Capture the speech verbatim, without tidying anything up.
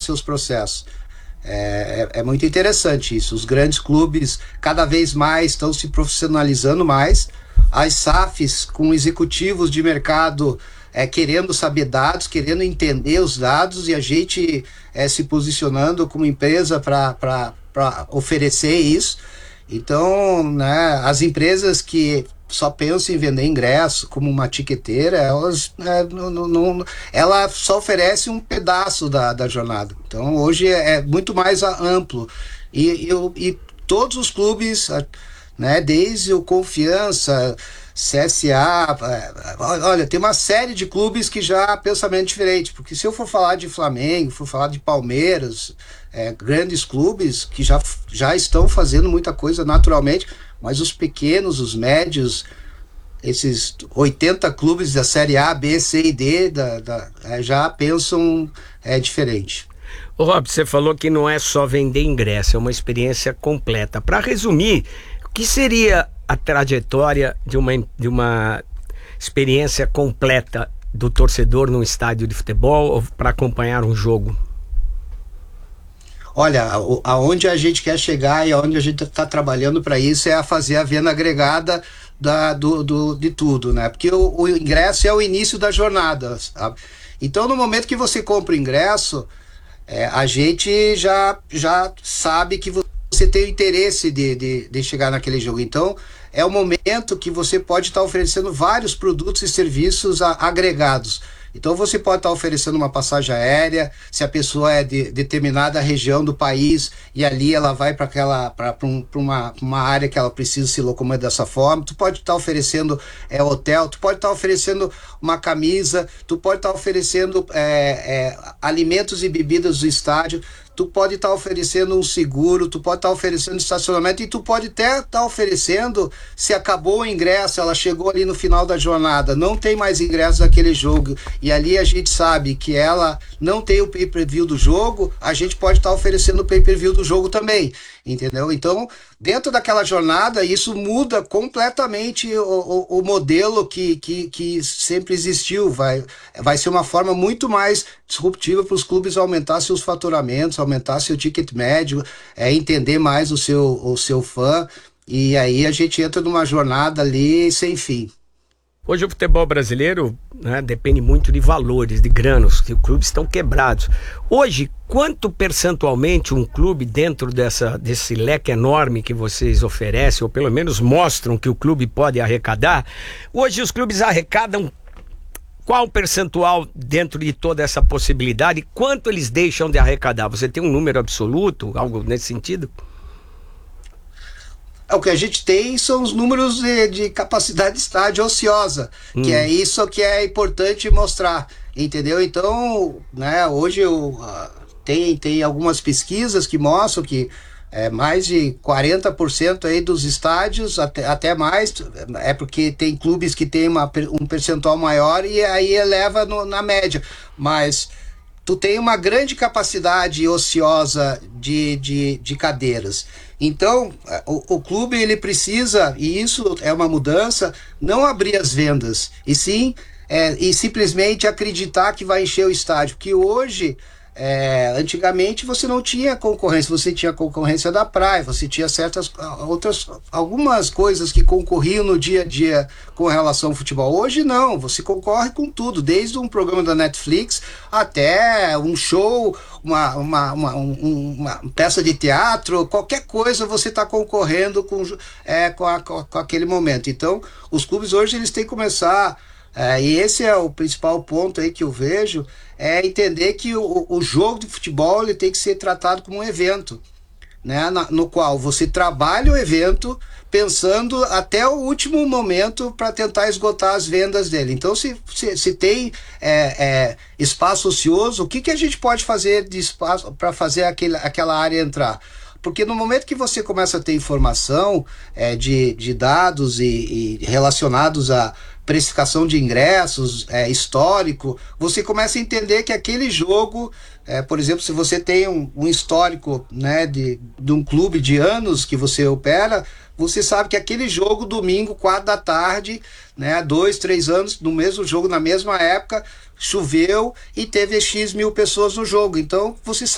seus processos. É, é, é muito interessante isso. Os grandes clubes cada vez mais estão se profissionalizando mais. As S A Fs com executivos de mercado é, querendo saber dados, querendo entender os dados, e a gente é, se posicionando como empresa para oferecer isso. Então, né, as empresas que só pensam em vender ingresso como uma tiqueteira, elas é, não, não, ela só oferece um pedaço da, da jornada. Então hoje é, é muito mais amplo, e, e, e todos os clubes, né, desde o Confiança, C S A, olha, tem uma série de clubes que já pensamento diferente, porque se eu for falar de Flamengo, for falar de Palmeiras, é, grandes clubes que já, já estão fazendo muita coisa naturalmente, mas os pequenos, os médios, esses oitenta clubes da Série A, B, C e D da, da, é, já pensam é, diferente. Ô Rob, você falou que não é só vender ingresso, é uma experiência completa. Para resumir, o que seria a trajetória de uma, de uma experiência completa do torcedor num estádio de futebol para acompanhar um jogo? Olha, aonde a gente quer chegar e aonde a gente está trabalhando para isso é a fazer a venda agregada da, do, do, de tudo, né? Porque o, o ingresso é o início da jornada, sabe? Então, no momento que você compra o ingresso, é, a gente já, já sabe que você tem o interesse de, de, de chegar naquele jogo. Então, é o momento que você pode estar tá oferecendo vários produtos e serviços a, agregados. Então você pode estar oferecendo uma passagem aérea, se a pessoa é de determinada região do país e ali ela vai para aquela para um, uma, uma área que ela precisa se locomover dessa forma. Tu pode estar oferecendo é, hotel, tu pode estar oferecendo uma camisa, tu pode estar oferecendo é, é, alimentos e bebidas do estádio. Tu pode estar oferecendo um seguro, tu pode estar oferecendo estacionamento, e tu pode até estar oferecendo, se acabou o ingresso, ela chegou ali no final da jornada, não tem mais ingresso daquele jogo, e ali a gente sabe que ela não tem o pay-per-view do jogo, a gente pode estar oferecendo o pay-per-view do jogo também, entendeu? Então, dentro daquela jornada, isso muda completamente o, o, o modelo que, que, que sempre existiu. Vai, vai ser uma forma muito mais disruptiva para os clubes aumentar seus faturamentos, aumentar seu ticket médio, é, entender mais o seu, o seu fã, e aí a gente entra numa jornada ali sem fim. Hoje o futebol brasileiro, né, depende muito de valores, de granos, que os clubes estão quebrados. Hoje, quanto percentualmente um clube, dentro dessa, desse leque enorme que vocês oferecem, ou pelo menos mostram que o clube pode arrecadar, hoje os clubes arrecadam qual percentual dentro de toda essa possibilidade? Quanto eles deixam de arrecadar? Você tem um número absoluto, algo nesse sentido? O que a gente tem são os números de, de capacidade de estádio ociosa, hum. que é isso que é importante mostrar, entendeu? Então, né, hoje eu, uh, tem, tem algumas pesquisas que mostram que é, mais de quarenta por cento aí dos estádios, até, até mais, é porque tem clubes que tem uma, um percentual maior e aí eleva no, na média, mas tu tem uma grande capacidade ociosa de, de, de cadeiras. Então, o, o clube ele precisa, e isso é uma mudança, não abrir as vendas, e sim, é, e simplesmente acreditar que vai encher o estádio, que hoje, é, antigamente você não tinha concorrência, você tinha concorrência da praia, você tinha certas outras, algumas coisas que concorriam no dia a dia com relação ao futebol. Hoje não, você concorre com tudo, desde um programa da Netflix até um show, uma, uma, uma, um, uma peça de teatro, qualquer coisa você está concorrendo com, é, com, a, com aquele momento. Então, os clubes hoje eles têm que começar, é, e esse é o principal ponto aí que eu vejo, é entender que o, o jogo de futebol ele tem que ser tratado como um evento, né, na, no qual você trabalha o evento pensando até o último momento para tentar esgotar as vendas dele. Então, se, se, se tem é, é, espaço ocioso, o que, que a gente pode fazer de espaço para fazer aquele, aquela área entrar? Porque no momento que você começa a ter informação é, de, de dados e, e relacionados a precificação de ingressos, é, histórico, você começa a entender que aquele jogo, é, por exemplo, se você tem um, um histórico, né, de, de um clube de anos que você opera, você sabe que aquele jogo, domingo, quatro da tarde, né, dois, três anos, no mesmo jogo, na mesma época, choveu e teve X mil pessoas no jogo. Então, você